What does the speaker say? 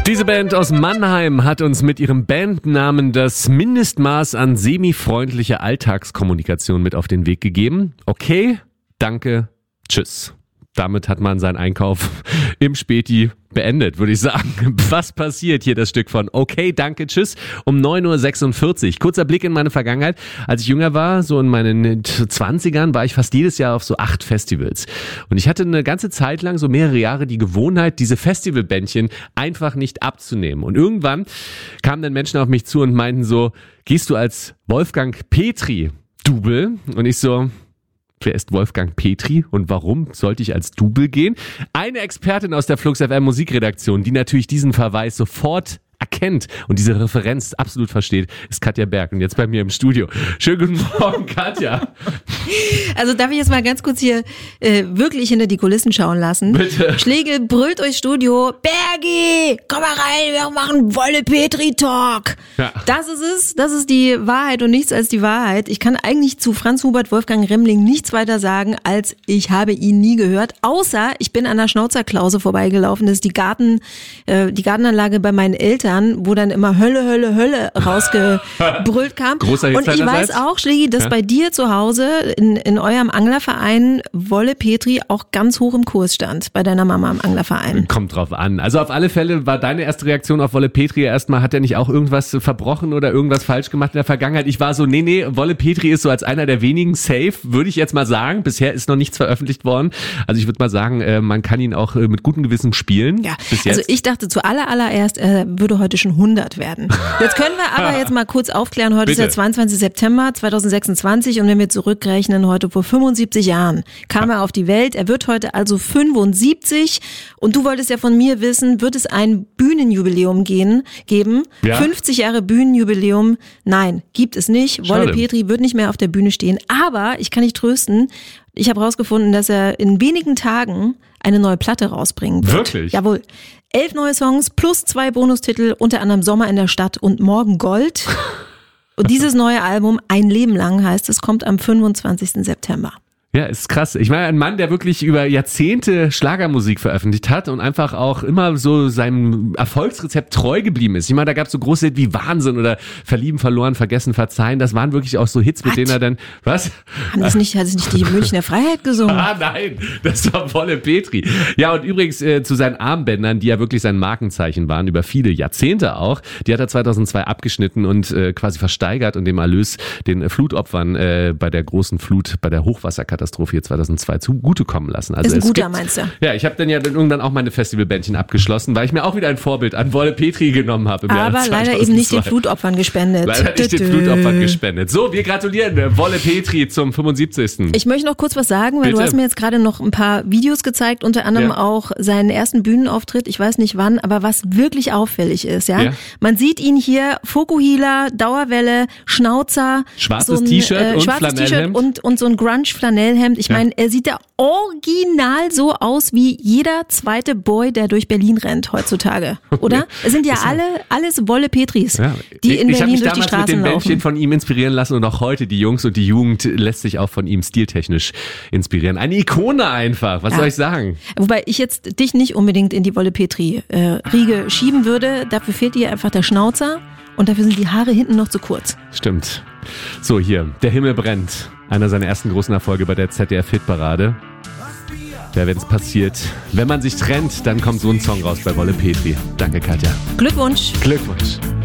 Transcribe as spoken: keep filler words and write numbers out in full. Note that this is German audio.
Diese Band aus Mannheim hat uns mit ihrem Bandnamen das Mindestmaß an semi-freundlicher Alltagskommunikation mit auf den Weg gegeben. Okay, danke, tschüss. Damit hat man seinen Einkauf im Späti beendet, würde ich sagen. Was passiert hier, das Stück von Okay, danke, tschüss, um neun Uhr sechsundvierzig. Kurzer Blick in meine Vergangenheit. Als ich jünger war, so in meinen zwanzigern, war ich fast jedes Jahr auf so acht Festivals. Und ich hatte eine ganze Zeit lang, so mehrere Jahre, die Gewohnheit, diese Festivalbändchen einfach nicht abzunehmen. Und irgendwann kamen dann Menschen auf mich zu und meinten so, gehst du als Wolfgang Petri Double? Und ich so... Wer ist Wolfgang Petri und warum sollte ich als Double gehen? Eine Expertin aus der Flux F M Musikredaktion, die natürlich diesen Verweis sofort erkennt und diese Referenz absolut versteht, ist Katja Berg. Und jetzt bei mir im Studio. Schönen guten Morgen, Katja. Also darf ich jetzt mal ganz kurz hier äh, wirklich hinter die Kulissen schauen lassen? Bitte. Schlegel brüllt durchs Studio, Bergi, komm mal rein, wir machen Wolle-Petri-Talk. Ja. Das ist es, das ist die Wahrheit und nichts als die Wahrheit. Ich kann eigentlich zu Franz Hubert Wolfgang Remling nichts weiter sagen, als ich habe ihn nie gehört, außer ich bin an der Schnauzerklause vorbeigelaufen. Das ist die Garten, äh, die Gartenanlage bei meinen Eltern, wo dann immer Hölle, Hölle, Hölle rausgebrüllt kam. Großer Hit und ich weiß auch, Schlägi, dass ja. bei dir zu Hause in, in eurem Anglerverein Wolle Petri auch ganz hoch im Kurs stand, bei deiner Mama im Anglerverein. Kommt drauf an. Also auf alle Fälle war deine erste Reaktion auf Wolle Petri erstmal, hat er nicht auch irgendwas verbrochen oder irgendwas falsch gemacht in der Vergangenheit? Ich war so, nee, nee, Wolle Petri ist so als einer der wenigen safe, würde ich jetzt mal sagen. Bisher ist noch nichts veröffentlicht worden. Also ich würde mal sagen, man kann ihn auch mit gutem Gewissen spielen. Ja, bis jetzt. Also ich dachte zu aller, allererst, er würde heute schon hundert werden. Jetzt können wir aber jetzt mal kurz aufklären, heute Bitte. ist der zweiundzwanzigster September zweitausendsechsundzwanzig und wenn wir zurückrechnen, heute vor fünfundsiebzig Jahren kam er auf die Welt. Er wird heute also fünfundsiebzig und du wolltest ja von mir wissen, wird es ein Bühnenjubiläum gehen, geben? Ja. fünfzig Jahre Bühnenjubiläum? Nein, gibt es nicht. Schade. Wolle Petri wird nicht mehr auf der Bühne stehen, aber ich kann dich trösten, ich habe rausgefunden, dass er in wenigen Tagen eine neue Platte rausbringen wird. Wirklich? Jawohl. Elf neue Songs plus zwei Bonustitel, unter anderem Sommer in der Stadt und Morgen Gold. Und dieses neue Album, Ein Leben lang heißt es, kommt am fünfundzwanzigsten September. Ja, ist krass. Ich meine, ein Mann, der wirklich über Jahrzehnte Schlagermusik veröffentlicht hat und einfach auch immer so seinem Erfolgsrezept treu geblieben ist. Ich meine, da gab es so große Hits wie Wahnsinn oder Verlieben, Verloren, Vergessen, Verzeihen. Das waren wirklich auch so Hits, mit What? denen er dann... Was? Haben das nicht, hat es nicht die Münchner Freiheit gesungen? Ah, nein, das war Wolle Petri. Ja, und übrigens äh, zu seinen Armbändern, die ja wirklich sein Markenzeichen waren, über viele Jahrzehnte auch, die hat er zweitausendzwei abgeschnitten und äh, quasi versteigert und dem Erlös den äh, Flutopfern äh, bei der großen Flut, bei der Hochwasserkatastrophe hier zweitausendzwei zugutekommen lassen. Also ist ein es guter, gibt, meinst du? Ja, ich habe dann ja dann irgendwann auch meine Festivalbändchen abgeschlossen, weil ich mir auch wieder ein Vorbild an Wolle Petri genommen habe. Im Aber Jahr leider zweitausendzwei. eben nicht den Flutopfern gespendet. Leider nicht den Flutopfern gespendet. So, wir gratulieren Wolle Petri zum fünfundsiebzigsten Ich möchte noch kurz was sagen, weil Bitte? du hast mir jetzt gerade noch ein paar Videos gezeigt, unter anderem Ja. auch seinen ersten Bühnenauftritt, ich weiß nicht wann, aber was wirklich auffällig ist, ja. Ja. Man sieht ihn hier, Fokuhila, Dauerwelle, Schnauzer, Schwarzes so ein, T-Shirt und schwarzes Flanellhemd. T-Shirt und, und so ein Grunge-Flanellhemd. Ich Ja. meine, er sieht da original so aus wie jeder zweite Boy, der durch Berlin rennt heutzutage, oder? Es sind ja alle, alles Wolle Petris, Ja. die in ich habe Berlin mich durch die damals mit Straßen den laufen. Bändchen von ihm inspirieren lassen und auch heute die Jungs und die Jugend lässt sich auch von ihm stiltechnisch inspirieren. Eine Ikone einfach, was Ja. soll ich sagen? Wobei ich jetzt dich nicht unbedingt in die Wolle Petri-Riege schieben würde. Dafür fehlt dir einfach der Schnauzer und dafür sind die Haare hinten noch zu kurz. Stimmt. So, hier, Der Himmel brennt. Einer seiner ersten großen Erfolge bei der Z D F-Hitparade. Ja, wenn es passiert, wenn man sich trennt, dann kommt so ein Song raus bei Wolle Petri. Danke, Katja. Glückwunsch! Glückwunsch.